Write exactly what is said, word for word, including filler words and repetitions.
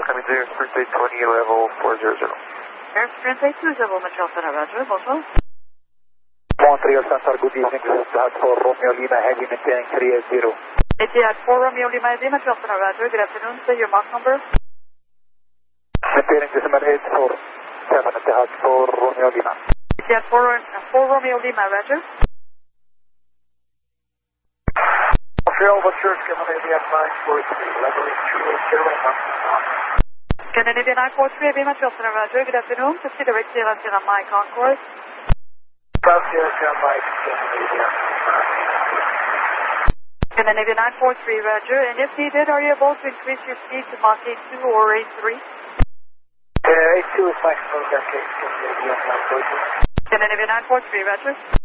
coming through, Sprint twenty, level four zero zero. Air Sprint eight two zero, Montreal Center, Roger, bonjour. Montreal Center, good evening, this is Etihad for Romeo Lima, heavy maintaining three eight zero. Etihad four Romeo Lima, heavy, Montreal Center, Roger, good afternoon, say your Mach number. Maintaining decimal eight four seven, Etihad for Romeo Lima. Etihad four, four Romeo Lima, Roger. Montreal, what's yours, Scandinavia nine four three, level two eight zero, Scandinavia nine four three, heavy, Montreal Center, Roger, good afternoon, proceed direct Sierra Sierra Mike Concourse. South Sierra Sierra Mike, Scandinavia. Scandinavia nine four three, Roger, and if needed, are you able to increase your speed to Mach eight two or eight three? Uh, eight two is maximum, that case, Scandinavia nine four three. Scandinavia nine four three, Roger.